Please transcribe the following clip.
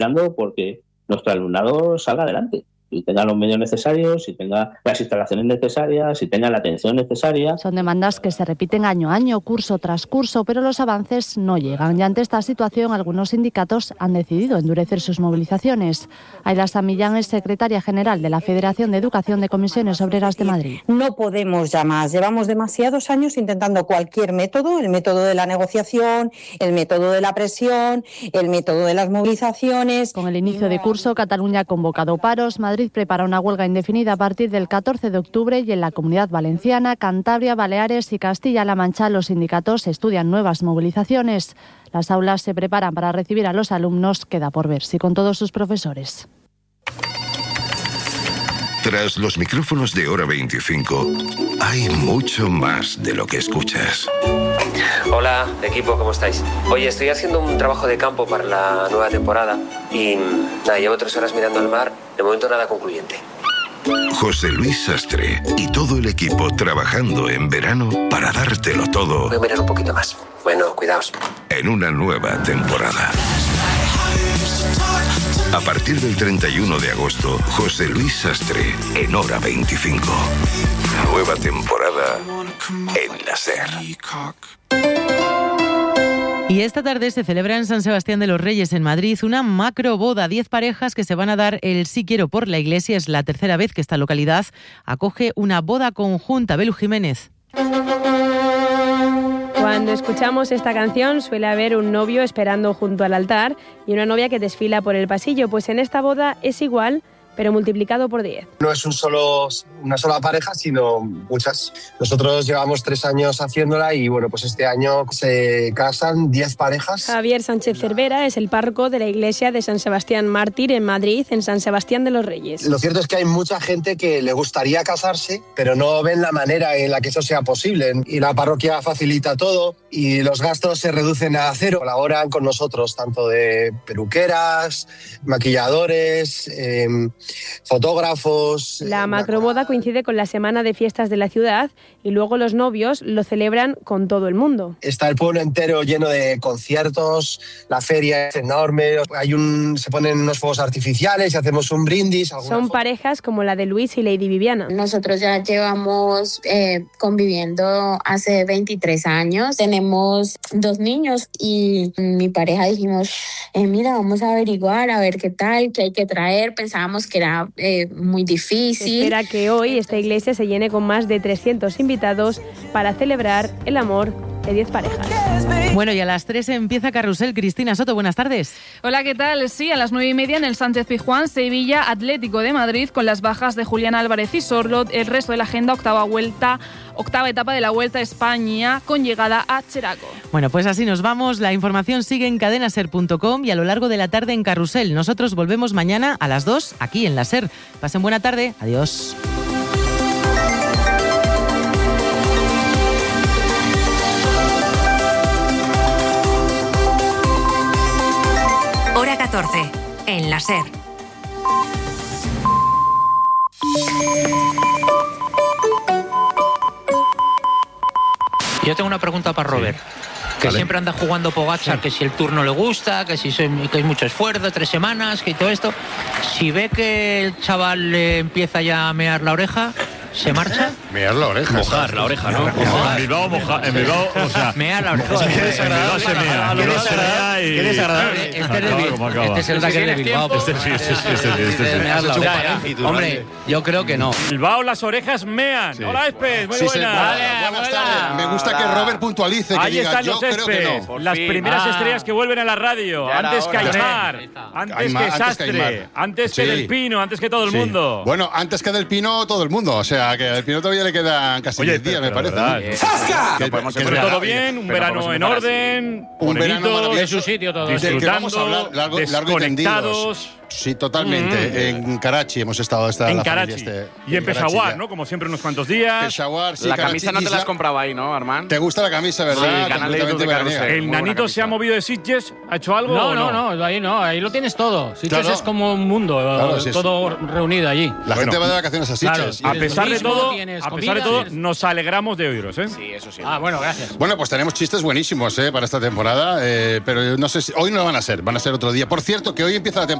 porque nuestro alumnado salga adelante y tenga los medios necesarios, y tenga las instalaciones necesarias, y tenga la atención necesaria. Son demandas que se repiten año a año, curso tras curso, pero los avances no llegan. Y ante esta situación, algunos sindicatos han decidido endurecer sus movilizaciones. Ayla Samillán es secretaria general de la Federación de Educación de Comisiones Obreras de Madrid. No podemos ya más. Llevamos demasiados años intentando cualquier método, el método de la negociación, el método de la presión, el método de las movilizaciones. Con el inicio de curso, Cataluña ha convocado paros, Madrid prepara una huelga indefinida a partir del 14 de octubre y en la Comunidad Valenciana, Cantabria, Baleares y Castilla-La Mancha los sindicatos estudian nuevas movilizaciones. Las aulas se preparan para recibir a los alumnos, queda por ver si con todos sus profesores. Tras los micrófonos de Hora 25, hay mucho más de lo que escuchas. Hola, equipo, ¿cómo estáis? Oye, estoy haciendo un trabajo de campo para la nueva temporada y llevo 3 horas mirando al mar, de momento nada concluyente. José Luis Sastre y todo el equipo trabajando en verano para dártelo todo. Voy a mirar un poquito más. Bueno, cuidaos. En una nueva temporada. A partir del 31 de agosto, José Luis Sastre en Hora 25. Nueva temporada en la SER. Y esta tarde se celebra en San Sebastián de los Reyes, en Madrid, una macroboda. 10 parejas que se van a dar el sí quiero por la iglesia. Es la tercera vez que esta localidad acoge una boda conjunta. Belu Jiménez. Cuando escuchamos esta canción suele haber un novio esperando junto al altar y una novia que desfila por el pasillo, pues en esta boda es igual, pero multiplicado por 10. No es una sola pareja, sino muchas. Nosotros llevamos 3 años haciéndola y bueno, pues este año se casan 10 parejas. Javier Sánchez Cervera es el párroco de la iglesia de San Sebastián Mártir en Madrid, en San Sebastián de los Reyes. Lo cierto es que hay mucha gente que le gustaría casarse, pero no ven la manera en la que eso sea posible. Y la parroquia facilita todo y los gastos se reducen a 0. Colaboran con nosotros, tanto de peluqueras, maquilladores, fotógrafos. La macroboda coincide con la semana de fiestas de la ciudad y luego los novios lo celebran con todo el mundo. Está el pueblo entero lleno de conciertos, la feria es enorme, se ponen unos fuegos artificiales y hacemos un brindis. Son parejas como la de Luis y Lady Viviana. Nosotros ya llevamos conviviendo hace 23 años, tenemos 2 niños y mi pareja dijimos, mira, vamos a averiguar, a ver qué tal, qué hay que traer. Pensábamos que era muy difícil. Se espera que hoy esta iglesia se llene con más de 300 invitados para celebrar el amor de 10 parejas. Bueno, y a las 3 empieza Carrusel. Cristina Soto, buenas tardes. Hola, ¿qué tal? Sí, a las 9:30 en el Sánchez-Pizjuán, Sevilla Atlético de Madrid, con las bajas de Julián Álvarez y Sorlot. El resto de la agenda, octava etapa de la Vuelta a España, con llegada a Cheraco. Bueno, pues así nos vamos. La información sigue en cadenaser.com y a lo largo de la tarde en Carrusel. Nosotros volvemos mañana a las 2 aquí en la SER. Pasen buena tarde. Adiós. Hora 14, en la SER. Yo tengo una pregunta para Robert. Que vale. Siempre anda jugando Pogačar, que si el Tour no le gusta, que hay mucho esfuerzo, 3 semanas, que todo esto. Si ve que el chaval le empieza ya a mear la oreja, ¿se marcha? Mear la oreja. Mojar la oreja, ¿no? En Bilbao, o sea... Mear la oreja. Qué desagradable. Qué desagradable. Este es el taller de Bilbao. Hombre, yo creo que no. Bilbao, las orejas mean. Sí. Hola, Espes, muy buenas. Buenas tardes. Me gusta que Robert puntualice, que ahí diga, están yo los creo que Espes, las primeras estrellas que vuelven a la radio. Antes que Aymar, antes que Sastre, antes que Del Pino, antes que todo el mundo. Bueno, antes que Del Pino, todo el mundo. O sea, que al Pino todavía le quedan casi 10 días, me parece. ¡Sasca! Pero todo bien, un verano en orden, un verano en su sitio todo. Disfrutando, desconectados. Sí, totalmente. En Karachi hemos estado en Karachi. Y en Peshawar, ¿no? Como siempre, unos cuantos días. Peshawar, sí. La camisa no te la has comprado ahí, ¿no, Armand? ¿Te gusta la camisa, verdad? Sí, canal de YouTube de Carrusel. ¿El nanito se ha movido de Sitges? ¿Ha hecho algo? No, ahí lo tienes todo. Sitges es como un mundo, todo reunido allí. La gente va de vacaciones a Sitges. A pesar pesar de todo, nos alegramos de oíros, ¿eh? Sí, eso sí. Bueno, gracias. Bueno, pues tenemos chistes buenísimos para esta temporada, pero no sé si hoy no van a ser otro día. Por cierto, que hoy empieza la temporada.